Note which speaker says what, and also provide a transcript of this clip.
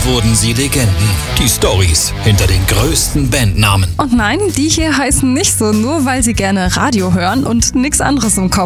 Speaker 1: wurden sie Legenden. Die Storys hinter den größten Bandnamen.
Speaker 2: Und nein, die hier heißen nicht so, nur weil sie gerne Radio hören und nichts anderes im Kopf